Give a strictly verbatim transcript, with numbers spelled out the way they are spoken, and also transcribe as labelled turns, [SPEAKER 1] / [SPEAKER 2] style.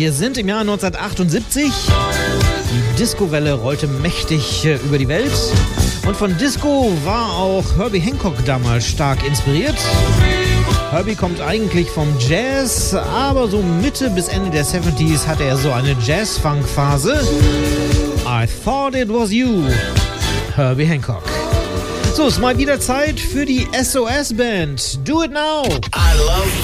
[SPEAKER 1] Wir sind im Jahr neunzehnhundertachtundsiebzig. Die Disco-Welle rollte mächtig äh, über die Welt. Und von Disco war auch Herbie Hancock damals stark inspiriert. Herbie kommt eigentlich vom Jazz, aber so Mitte bis Ende der siebziger hatte er so eine Jazz-Funk-Phase. I Thought It Was You, Herbie Hancock. So, ist mal wieder Zeit für die S O S-Band. Do It Now!
[SPEAKER 2] I love